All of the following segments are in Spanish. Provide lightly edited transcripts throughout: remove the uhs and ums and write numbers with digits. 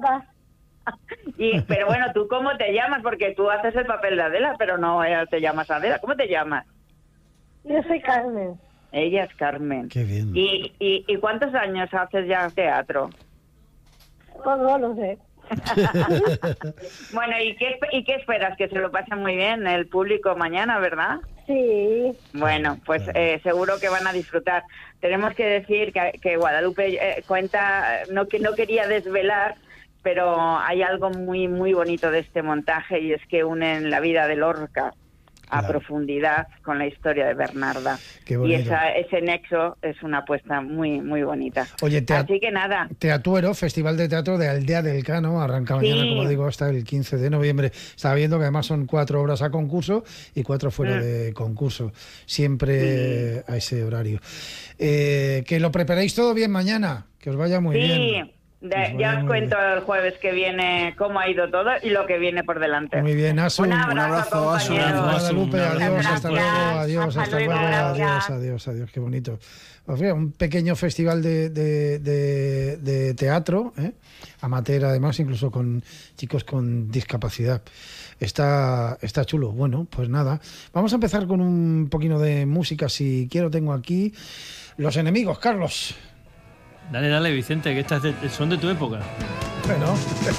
Adela. Pero bueno, ¿tú cómo te llamas? Porque tú haces el papel de Adela, pero no te llamas Adela. ¿Cómo te llamas? Yo soy Carmen. Ella es Carmen. Qué bien. ¿Y cuántos años haces ya teatro? Pues no lo sé. Bueno, ¿y qué esperas? Que se lo pasen muy bien el público mañana, ¿verdad? Sí. Bueno, pues seguro que van a disfrutar. Tenemos que decir que Guadalupe cuenta, no quería desvelar, pero hay algo muy muy bonito de este montaje, y es que unen la vida de Lorca a profundidad con la historia de Bernarda. Y ese nexo es una apuesta muy muy bonita. Oye, así que nada. Teatuero, Festival de Teatro de Aldea del Cano, arranca mañana, como digo, hasta el 15 de noviembre. Estaba viendo que además son 4 obras a concurso y 4 fuera de concurso, siempre a ese horario. Que lo preparéis todo bien mañana, que os vaya muy bien. Ya os cuento el jueves que viene cómo ha ido todo y lo que viene por delante. Muy bien, Asu. Un abrazo, Asu. Guadalupe, adiós, hasta luego, adiós, hasta hasta luego, luego, adiós, qué bonito. Pues mira, un pequeño festival de teatro, amateur además, incluso con chicos con discapacidad. Está chulo. Bueno, pues nada, vamos a empezar con un poquito de música, si quiero. Tengo aquí Los Enemigos, Carlos. Dale, Vicente, que estas son de tu época. Bueno.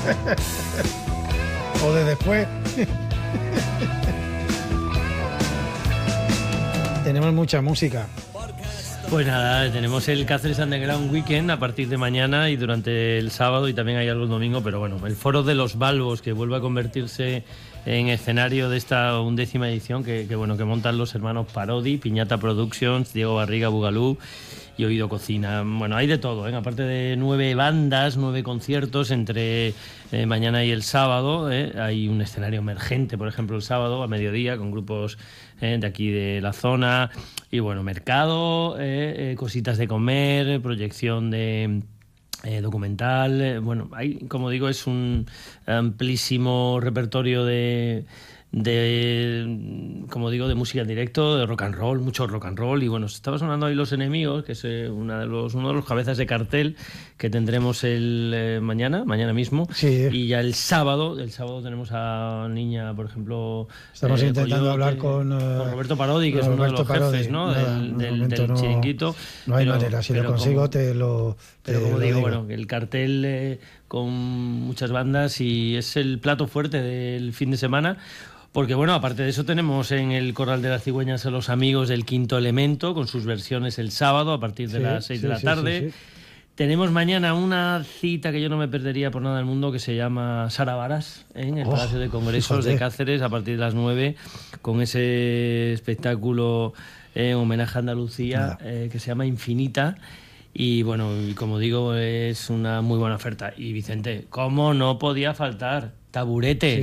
O de después. Tenemos mucha música. Pues nada, tenemos el Cáceres Underground Weekend a partir de mañana y durante el sábado, y también hay algo el domingo, pero bueno, el Foro de los Balbos, que vuelve a convertirse en escenario de esta 11ª edición que montan los hermanos Parodi, Piñata Productions, Diego Barriga, Bugalú y Oído Cocina. Bueno, hay de todo, aparte de 9 bandas, 9 conciertos entre mañana y el sábado. Hay un escenario emergente, por ejemplo, el sábado a mediodía, con grupos de aquí de la zona. Y bueno, mercado, cositas de comer, proyección de documental. Bueno, hay, como digo, es un amplísimo repertorio de como digo, de música en directo, de rock and roll, mucho rock and roll. Y bueno, estaba sonando ahí Los Enemigos, que es uno de los cabezas de cartel que tendremos el mañana mismo. Sí. Y ya el sábado tenemos a Niña, por ejemplo. Estamos intentando hablar con Roberto Parodi, que es uno de los jefes, ¿no? del chiringuito. No hay manera, si lo consigo pero como digo, bueno, el cartel con muchas bandas, y es el plato fuerte del fin de semana. Porque bueno, aparte de eso tenemos en el Corral de las Cigüeñas a los amigos del Quinto Elemento, con sus versiones el sábado a partir de las 6 de la tarde. Sí. Tenemos mañana una cita que yo no me perdería por nada del mundo, que se llama Sara Varas, en el Palacio de Congresos de Cáceres, a partir de las 9, con ese espectáculo homenaje a Andalucía, que se llama Infinita. Y bueno, y como digo, es una muy buena oferta. Y Vicente, ¿cómo no podía faltar? Taburete,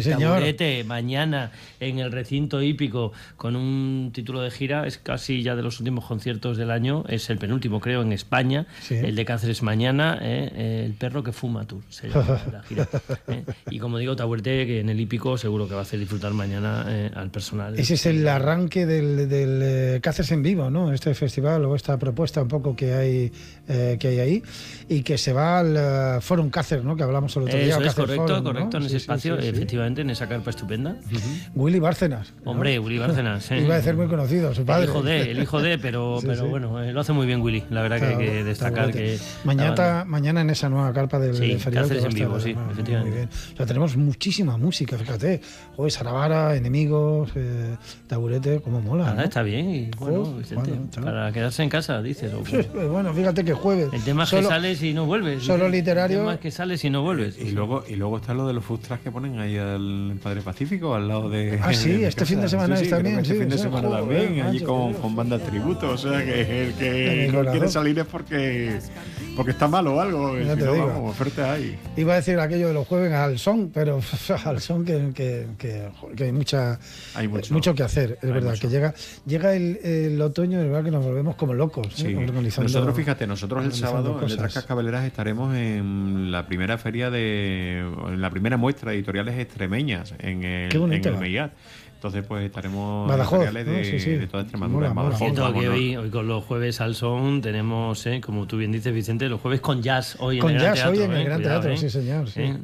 mañana en el recinto hípico, con un título de gira. Es casi ya de los últimos conciertos del año, es el penúltimo, creo, en España. El de Cáceres mañana, El perro que fuma tour se llama la gira. Y como digo, Taburete, que en el hípico seguro que va a hacer disfrutar mañana al personal. Ese es el arranque del Cáceres en vivo, ¿no? Este festival o esta propuesta un poco que hay ahí, y que se va al Fórum Cáceres, ¿no? Que hablamos el otro día. Eso es Cáceres correcto, Forum, ¿no? en ese espacio. Efectivamente, en esa carpa estupenda. Willy Bárcenas, ¿no? Hombre, Willy Bárcenas. Iba a ser muy conocido, su padre. El hijo de, pero bueno, lo hace muy bien Willy. La verdad, claro, que hay que destacar que... Mañana en esa nueva carpa del feriado. Cáceres en vivo, efectivamente. Muy bien. O sea, tenemos muchísima música, fíjate. Saravara, Enemigos, Taburete, cómo mola, ¿no? Está bien, y bueno, Vicente, para quedarse en casa, dices. Bueno, fíjate que jueves. El tema es que sales y no vuelves. Solo literario. El tema es que sales y no vuelves. Y luego está lo de los food trucks que ponen ahí al Padre Pacífico, al lado de... fin de semana también. Este fin de semana también, allí con banda tributo. O sea, que el que no quiere salir es porque está malo o algo. Ya te digo. Vamos, ofertas hay. Iba a decir aquello de los jueves al son, pero al son que hay mucho que hacer. Es verdad, que llega el otoño, es verdad que nos volvemos como locos. Sí. Nosotros el sábado en Letras Cascabeleras estaremos en la primera feria en la primera muestra de editoriales extremeñas en el MEIAT. Entonces, pues estaremos editoriales de toda Extremadura. Siento que hoy con los jueves al son tenemos, como tú bien dices, Vicente, los jueves con jazz hoy en el Gran Teatro. Sí, señor. Sí.